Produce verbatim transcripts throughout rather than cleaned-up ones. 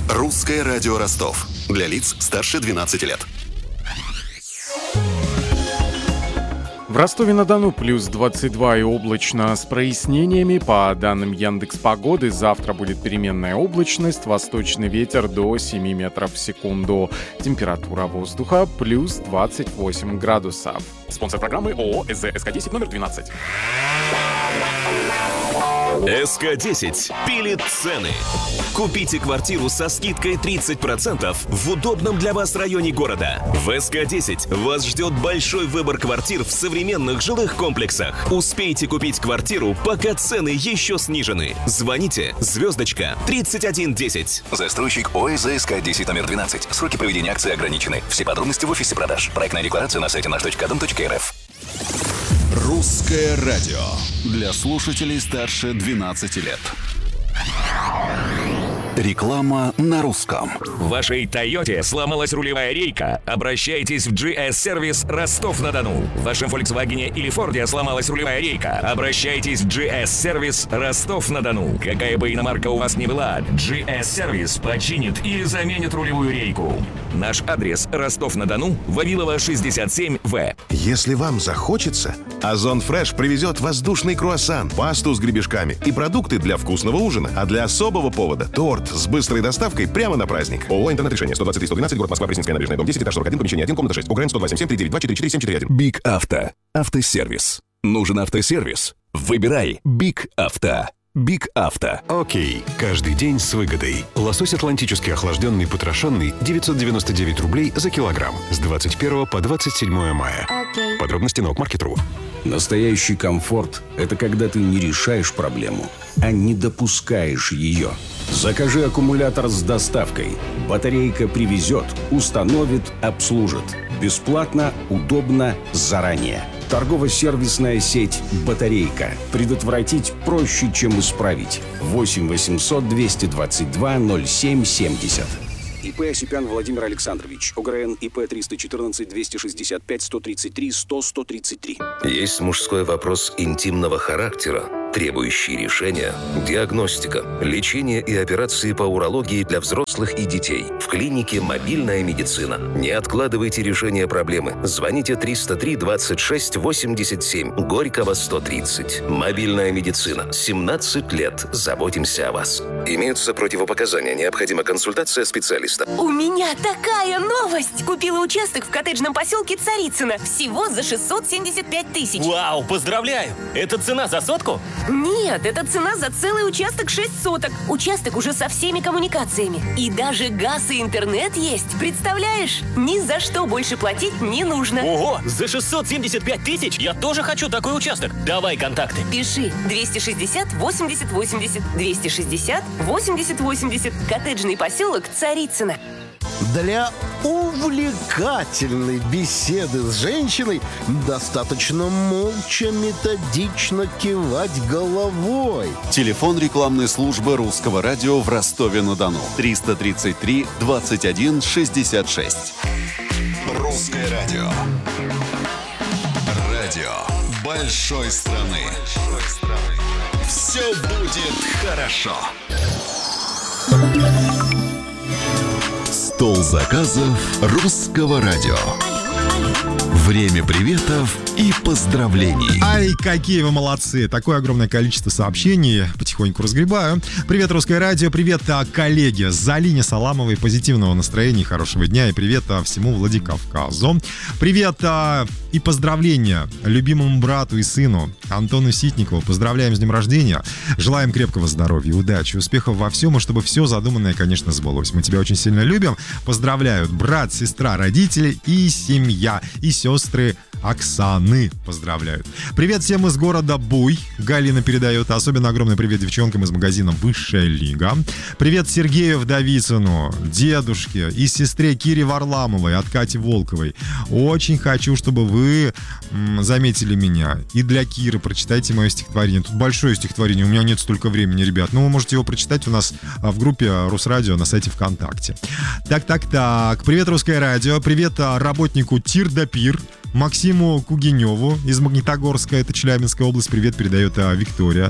Русское радио Ростов. Для лиц старше двенадцати лет. В Ростове-на-Дону плюс двадцать два и облачно с прояснениями. По данным Яндекс.Погоды, завтра будет переменная облачность, восточный ветер до семи метров в секунду. Температура воздуха плюс двадцать восемь градусов. Спонсор программы ООО СЗ СК десять номер двенадцать. эс ка десять пилит цены. Купите квартиру со скидкой тридцать процентов в удобном для вас районе города. В эс ка десять вас ждет большой выбор квартир в современных жилых комплексах. Успейте купить квартиру, пока цены еще снижены. Звоните звездочка тридцать один десять. Застройщик ООО СК десять номер двенадцать. Сроки проведения акции ограничены. Все подробности в офисе продаж. Проектная декларация на сайте наш точка дом точка эр эф. Русское радио. Для слушателей старше двенадцати лет. Реклама на русском. В вашей Тойоте сломалась рулевая рейка? Обращайтесь в джи эс-сервис Ростов-на-Дону. В вашем Volkswagen или Форде сломалась рулевая рейка? Обращайтесь в джи эс-сервис Ростов-на-Дону. Какая бы иномарка у вас ни была, джи эс-сервис починит или заменит рулевую рейку. Наш адрес Ростов-на-Дону, Вавилова, шестьдесят семь вэ. Если вам захочется, Озон Фреш привезет воздушный круассан, пасту с гребешками и продукты для вкусного ужина. А для особого повода – торт с быстрой доставкой прямо на праздник. ООО «Интернет-решение». сто двадцать три сто двенадцать, город Москва, Пресненская набережная, дом десять, этаж сорок один, помещение один, комната шесть. УГРН сто два семь семь три девять два четыре четыре семь четыре один. Биг Авто. Автосервис. Нужен автосервис? Выбирай Биг Авто. Биг Авто. Окей. Каждый день с выгодой. Лосось атлантический охлажденный потрошенный девятьсот девяносто девять рублей за килограмм. С двадцать первого по двадцать седьмое мая. Окей. Подробности на окмаркет точка ру. Настоящий комфорт – это когда ты не решаешь проблему, а не допускаешь ее. Закажи аккумулятор с доставкой. Батарейка привезет, установит, обслужит. Бесплатно, удобно, заранее. Торгово-сервисная сеть «Батарейка». Предотвратить проще, чем исправить. восемь восемьсот двести двадцать два ноль семь семьдесят. ИП Осипян Владимир Александрович. ОГРН ИП триста четырнадцать двести шестьдесят пять сто тридцать три сто сто тридцать три. Есть мужской вопрос интимного характера, требующий решения, диагностика, лечение и операции по урологии для взрослых и детей. В клинике «Мобильная медицина». Не откладывайте решение проблемы. Звоните триста три двадцать шесть восемьдесят семь, Горького сто тридцать. «Мобильная медицина». семнадцать лет. Заботимся о вас. Имеются противопоказания. Необходима консультация специалиста. У меня такая новость! Купила участок в коттеджном поселке Царицыно. Всего за шестьсот семьдесят пять тысяч. Вау, поздравляю! Это цена за сотку? Нет, это цена за целый участок шесть соток. Участок уже со всеми коммуникациями. И даже газ и интернет есть. Представляешь? Ни за что больше платить не нужно. Ого, за шестьсот семьдесят пять тысяч? Я тоже хочу такой участок. Давай контакты. Пиши двести шестьдесят восемьдесят восемьдесят. двести шестьдесят восемьдесят восемьдесят. Коттеджный поселок Царицыно. Для увлекательной беседы с женщиной достаточно молча, методично кивать головой. Телефон рекламной службы Русского радио в Ростове-на-Дону. триста тридцать три двадцать один шестьдесят шесть. Русское радио. Радио большой страны. Все будет хорошо. Стол заказов Русского радио. Время приветов и поздравлений. Ай, какие вы молодцы. Такое огромное количество сообщений. Потихоньку разгребаю. Привет, Русское радио. Привет, коллеги. Залине Саламовой. Позитивного настроения, хорошего дня. И привет всему Владикавказу. Привет и поздравления любимому брату и сыну Антону Ситникову. Поздравляем с днем рождения. Желаем крепкого здоровья, удачи, успехов во всем. И чтобы все задуманное, конечно, сбылось. Мы тебя очень сильно любим. Поздравляют брат, сестра, родители и семья. И сестры Оксаны поздравляют. Привет всем из города Буй. Галина передает. Особенно огромный привет девчонкам из магазина «Высшая лига». Привет Сергею Вдовицыну, дедушке и сестре Кире Варламовой от Кати Волковой. Очень хочу, чтобы вы м, заметили меня. И для Киры прочитайте мое стихотворение. Тут большое стихотворение, у меня нет столько времени, ребят. Но вы можете его прочитать у нас в группе Русрадио на сайте ВКонтакте. Так-так-так. Привет, Русское радио. Привет работнику Тир-да-Пир. Максиму Кугеневу из Магнитогорска, это Челябинская область, привет передает а, Виктория.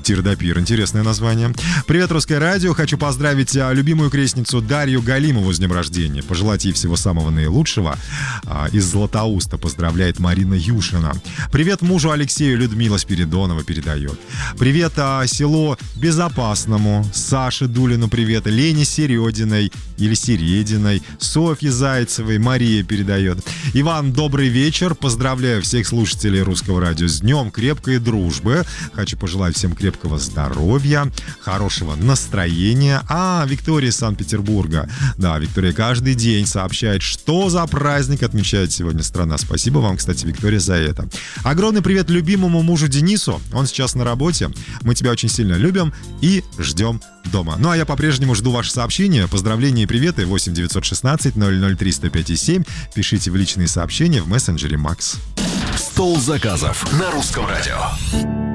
Тирдопир. Интересное название. Привет, Русское радио. Хочу поздравить а, любимую крестницу Дарью Галимову с днем рождения. Пожелать ей всего самого наилучшего. А, из Златоуста поздравляет Марина Юшина. Привет мужу Алексею, Людмила Спиридонова передает. Привет а, село Безопасному. Саше Дулину привет. Лене Серединой или Серединой. Софье Зайцевой. Мария передает. Иван, добрый вечер. Поздравляю всех слушателей Русского радио с днем крепкой дружбы. Хочу пожелать всем крепкого крепкого здоровья, хорошего настроения. А, Виктория из Санкт-Петербурга. Да, Виктория каждый день сообщает, что за праздник отмечает сегодня страна. Спасибо вам, кстати, Виктория, за это. Огромный привет любимому мужу Денису. Он сейчас на работе. Мы тебя очень сильно любим и ждем дома. Ну, а я по-прежнему жду ваши сообщения, поздравления и приветы. восемь девятьсот шестнадцать ноль ноль три сто пять семь. Пишите в личные сообщения в мессенджере Макс. Стол заказов на Русском радио.